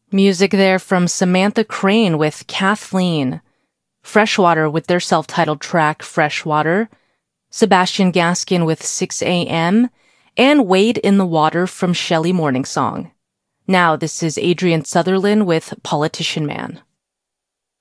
Music there from Samantha Crane with Kathleen, Freshwater with their self-titled track Freshwater, Sebastian Gaskin with 6 a.m., and Wade in the Water from Shelley Morningsong. Now this is Adrian Sutherland with Politician Man.